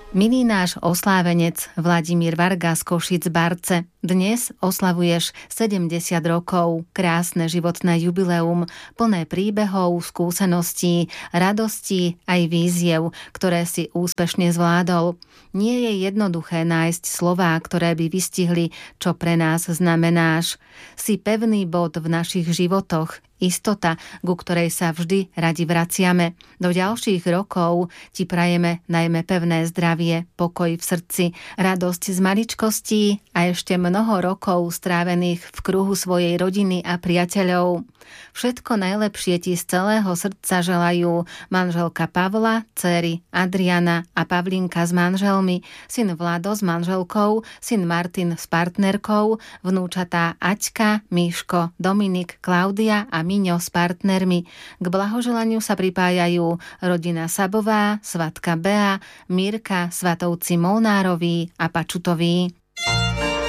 Milý náš oslávenec Vladimír Varga z Košic-Barce, dnes oslavuješ 70 rokov, krásne životné jubileum, plné príbehov, skúseností, radostí aj víziev, ktoré si úspešne zvládol. Nie je jednoduché nájsť slová, ktoré by vystihli, čo pre nás znamenáš. Si pevný bod v našich životoch, istota, ku ktorej sa vždy radi vraciame. Do ďalších rokov ti prajeme najmä pevné zdravie, pokoj v srdci, radosť z maličkostí a ešte mnoho rokov strávených v kruhu svojej rodiny a priateľov. Všetko najlepšie ti z celého srdca želajú manželka Pavla, dcéry Adriana a Pavlinka s manželmi, syn Vlado s manželkou, syn Martin s partnerkou, vnúčatá Aťka, Míško, Dominik, Klaudia a Miňo s partnermi. K blahoželaniu sa pripájajú rodina Sabová, svatka Bea, Mirka, svatovci Molnároví a Pačutoví.